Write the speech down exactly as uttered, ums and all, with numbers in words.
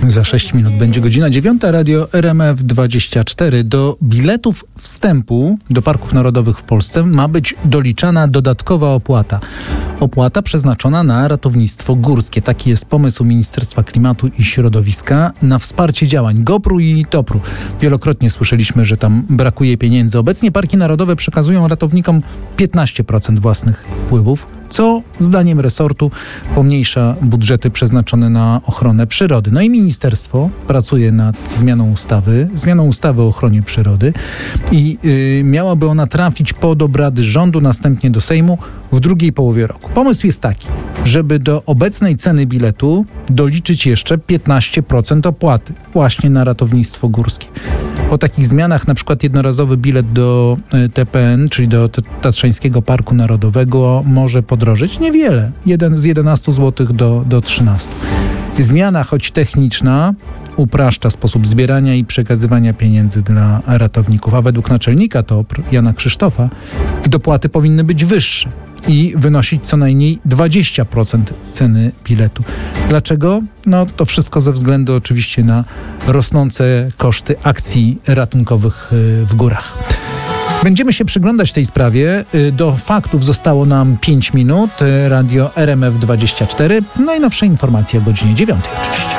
Za sześć minut będzie godzina dziewiąta. Radio R M F dwadzieścia cztery. Do biletów wstępu do parków narodowych w Polsce ma być doliczana dodatkowa opłata. Opłata przeznaczona na ratownictwo górskie. Taki jest pomysł Ministerstwa Klimatu i Środowiska na wsparcie działań GoPru i Topru. Wielokrotnie słyszeliśmy, że tam brakuje pieniędzy. Obecnie parki narodowe przekazują ratownikom piętnaście procent własnych wpływów, co zdaniem resortu pomniejsza budżety przeznaczone na ochronę przyrody. No i ministerstwo pracuje nad zmianą ustawy, zmianą ustawy o ochronie przyrody i yy, miałaby ona trafić pod obrady rządu, następnie do Sejmu w drugiej połowie roku. Pomysł jest taki, żeby do obecnej ceny biletu doliczyć jeszcze piętnaście procent opłaty właśnie na ratownictwo górskie. Po takich zmianach na przykład jednorazowy bilet do T P N, czyli do Tatrzańskiego Parku Narodowego, może podrożyć niewiele. Jeden z jedenastu złotych do, do trzynastu. Zmiana, choć techniczna, upraszcza sposób zbierania i przekazywania pieniędzy dla ratowników, a według naczelnika Topr, Jana Krzysztofa, dopłaty powinny być wyższe i wynosić co najmniej dwadzieścia procent ceny biletu. Dlaczego? No to wszystko ze względu oczywiście na rosnące koszty akcji ratunkowych w górach. Będziemy się przyglądać tej sprawie. Do faktów zostało nam pięć minut. Radio R M F dwadzieścia cztery. Najnowsze informacje o godzinie dziewiątej oczywiście.